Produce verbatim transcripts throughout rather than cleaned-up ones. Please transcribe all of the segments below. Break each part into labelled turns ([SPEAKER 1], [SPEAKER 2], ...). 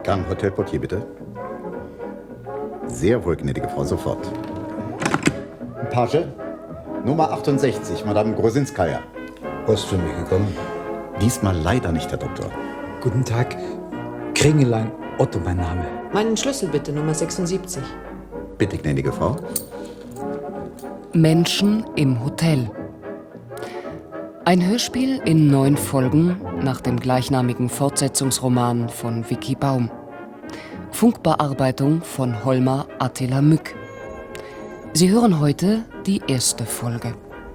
[SPEAKER 1] Gang Hotelportier, bitte. Sehr wohl, gnädige Frau, sofort. Page, Nummer achtundsechzig, Madame Grosinskaja.
[SPEAKER 2] Post für mich gekommen?
[SPEAKER 1] Diesmal leider nicht, Herr Doktor.
[SPEAKER 3] Guten Tag. Kringelein, Otto mein Name.
[SPEAKER 4] Meinen Schlüssel bitte, Nummer sechsundsiebzig.
[SPEAKER 1] Bitte, gnädige Frau.
[SPEAKER 5] Menschen im Hotel. Ein Hörspiel in neun Folgen nach dem gleichnamigen Fortsetzungsroman von Vicky Baum. Funkbearbeitung von Holmar Attila Mück. Sie hören heute die erste Folge.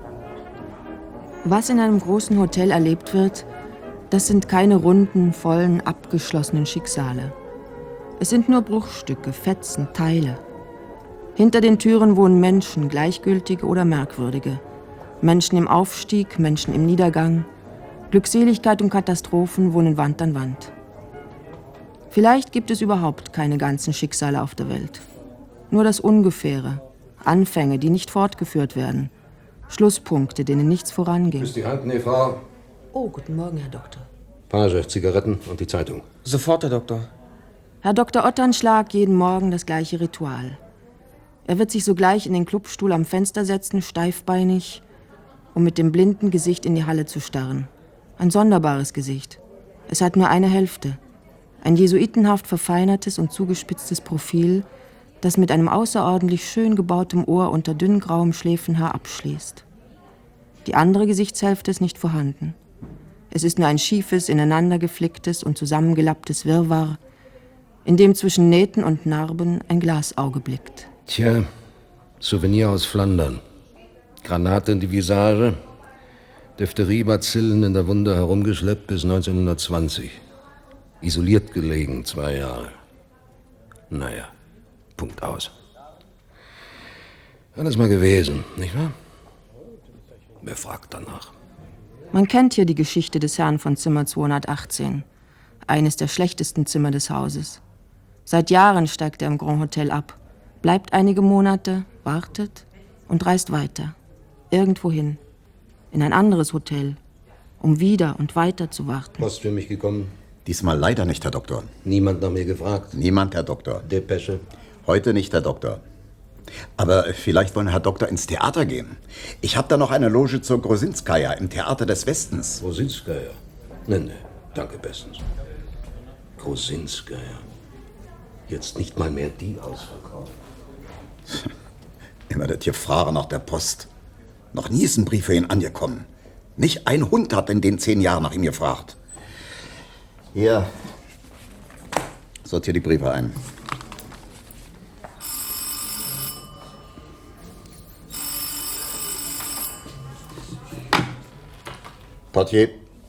[SPEAKER 4] Was in einem großen Hotel erlebt wird, das sind keine runden, vollen, abgeschlossenen Schicksale. Es sind nur Bruchstücke, Fetzen, Teile. Hinter den Türen wohnen Menschen, gleichgültige oder merkwürdige. Menschen im Aufstieg, Menschen im Niedergang. Glückseligkeit und Katastrophen wohnen Wand an Wand. Vielleicht gibt es überhaupt keine ganzen Schicksale auf der Welt. Nur das Ungefähre, Anfänge, die nicht fortgeführt werden. Schlusspunkte, denen nichts vorangeht.
[SPEAKER 2] Küss die Hand, nee, Frau.
[SPEAKER 4] Oh, guten Morgen, Herr Doktor.
[SPEAKER 2] Page, Zigaretten und die Zeitung.
[SPEAKER 6] Sofort, Herr Doktor.
[SPEAKER 4] Herr Doktor Otternschlag, jeden Morgen das gleiche Ritual. Er wird sich sogleich in den Clubstuhl am Fenster setzen, steifbeinig, um mit dem blinden Gesicht in die Halle zu starren. Ein sonderbares Gesicht. Es hat nur eine Hälfte. Ein jesuitenhaft verfeinertes und zugespitztes Profil, das mit einem außerordentlich schön gebautem Ohr unter dünn grauem Schläfenhaar abschließt. Die andere Gesichtshälfte ist nicht vorhanden. Es ist nur ein schiefes, ineinandergeflicktes und zusammengelapptes Wirrwarr, in dem zwischen Nähten und Narben ein Glasauge blickt.
[SPEAKER 2] Tja, Souvenir aus Flandern. Granate in die Visage, Diphtheriebazillen in der Wunde herumgeschleppt bis neunzehnhundertzwanzig. Isoliert gelegen, zwei Jahre. Naja, Punkt aus. Alles mal gewesen, nicht wahr? Wer fragt danach?
[SPEAKER 4] Man kennt hier die Geschichte des Herrn von Zimmer zweihundertachtzehn. Eines der schlechtesten Zimmer des Hauses. Seit Jahren steigt er im Grand Hotel ab, bleibt einige Monate, wartet und reist weiter. Irgendwohin. In ein anderes Hotel, um wieder und weiter zu warten.
[SPEAKER 2] Post für mich gekommen?
[SPEAKER 1] Diesmal leider nicht, Herr Doktor.
[SPEAKER 2] Niemand nach mir gefragt?
[SPEAKER 1] Niemand, Herr Doktor.
[SPEAKER 2] Depesche?
[SPEAKER 1] Heute nicht, Herr Doktor. Aber vielleicht wollen Herr Doktor ins Theater gehen. Ich habe da noch eine Loge zur Grosinskaja im Theater des Westens.
[SPEAKER 2] Grosinskaja? Nee, nee, danke bestens. Grosinskaja. Jetzt nicht mal mehr die ausverkauft.
[SPEAKER 1] Immer das Gefrage nach der Post. Noch nie ist ein Brief für ihn angekommen. Nicht ein Hund hat in den zehn Jahren nach ihm gefragt. Hier, sortier die Briefe ein. Portier.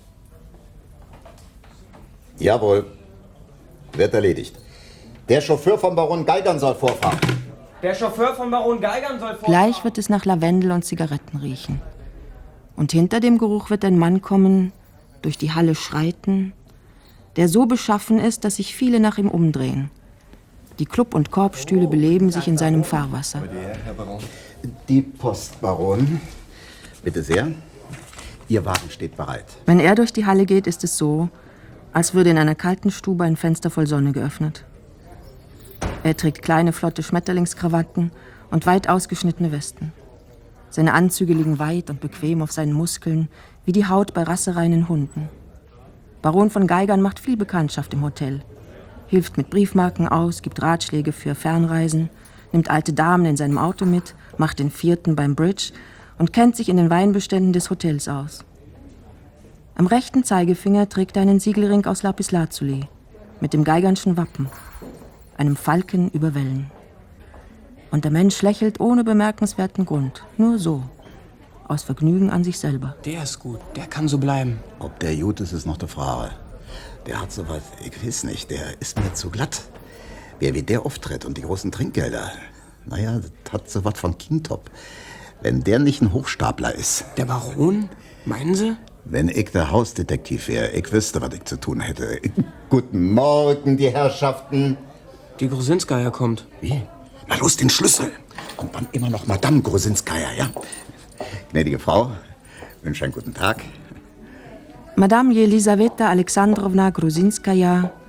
[SPEAKER 1] Jawohl. Wird erledigt. Der Chauffeur von Baron Geigern soll vorfahren.
[SPEAKER 6] Der Chauffeur von Baron Geigern soll vorfahren.
[SPEAKER 4] Gleich wird es nach Lavendel und Zigaretten riechen. Und hinter dem Geruch wird ein Mann kommen, durch die Halle schreiten, der so beschaffen ist, dass sich viele nach ihm umdrehen. Die Club- und Korbstühle beleben sich in seinem Fahrwasser.
[SPEAKER 1] Die Post, Baron. Bitte sehr. Ihr Wagen steht bereit.
[SPEAKER 4] Wenn er durch die Halle geht, ist es so, als würde in einer kalten Stube ein Fenster voll Sonne geöffnet. Er trägt kleine, flotte Schmetterlingskrawatten und weit ausgeschnittene Westen. Seine Anzüge liegen weit und bequem auf seinen Muskeln, wie die Haut bei rassereinen Hunden. Baron von Geigern macht viel Bekanntschaft im Hotel. Hilft mit Briefmarken aus, gibt Ratschläge für Fernreisen, nimmt alte Damen in seinem Auto mit, macht den Vierten beim Bridge und kennt sich in den Weinbeständen des Hotels aus. Am rechten Zeigefinger trägt er einen Siegelring aus Lapislazuli mit dem Geigernschen Wappen, einem Falken über Wellen. Und der Mensch lächelt ohne bemerkenswerten Grund, nur so, aus Vergnügen an sich selber.
[SPEAKER 6] Der ist gut, der kann so bleiben.
[SPEAKER 1] Ob der gut ist, ist noch die Frage. Der hat sowas, ich weiß nicht, der ist mir zu glatt. Wer wie der auftritt und die großen Trinkgelder, naja, das hat sowas von Kintop. Wenn der nicht ein Hochstapler ist.
[SPEAKER 6] Der Baron? Meinen Sie?
[SPEAKER 1] Wenn ich der Hausdetektiv wäre, ich wüsste, was ich zu tun hätte. Guten Morgen, die Herrschaften.
[SPEAKER 6] Die Grosinskaja kommt.
[SPEAKER 1] Wie? Na los, den Schlüssel. Und dann immer noch Madame Grosinskaja, ja? Gnädige Frau, wünsche einen guten Tag.
[SPEAKER 4] Madame Jelisaweta Alexandrowna Grosinskaja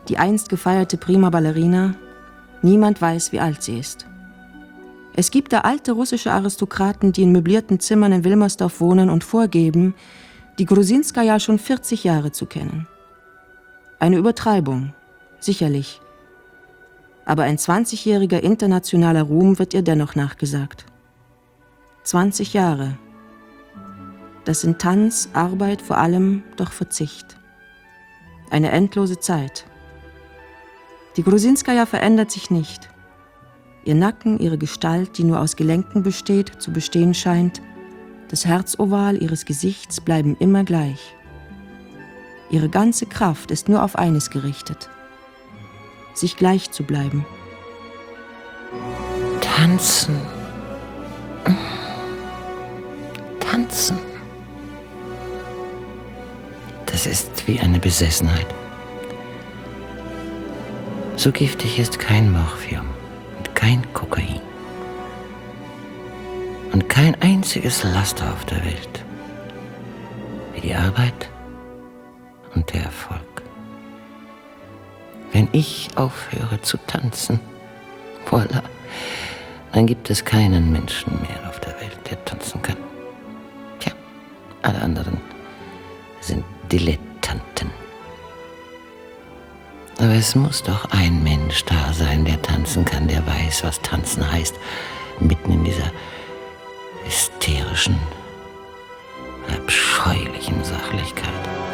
[SPEAKER 4] die einst gefeierte Prima Ballerina, niemand weiß, wie alt sie ist. Es gibt da alte russische Aristokraten, die in möblierten Zimmern in Wilmersdorf wohnen und vorgeben, die Grusinskaja schon vierzig Jahre zu kennen. Eine Übertreibung, sicherlich. Aber ein zwanzigjähriger internationaler Ruhm wird ihr dennoch nachgesagt. zwanzig Jahre. Das sind Tanz, Arbeit, vor allem doch Verzicht. Eine endlose Zeit. Die Grusinskaja verändert sich nicht. Ihr Nacken, ihre Gestalt, die nur aus Gelenken besteht, zu bestehen scheint, das Herzoval ihres Gesichts bleiben immer gleich. Ihre ganze Kraft ist nur auf eines gerichtet: sich gleich zu bleiben.
[SPEAKER 7] Tanzen. Tanzen. Das ist wie eine Besessenheit. So giftig ist kein Morphium und kein Kokain. Und kein einziges Laster auf der Welt wie die Arbeit und der Erfolg. Wenn ich aufhöre zu tanzen, voilà, dann gibt es keinen Menschen mehr auf der Welt, der tanzen kann. Tja, alle anderen sind Dilettanten. Aber es muss doch ein Mensch da sein, der tanzen kann, der weiß, was tanzen heißt, mitten in dieser hysterischen, abscheulichen Sachlichkeit.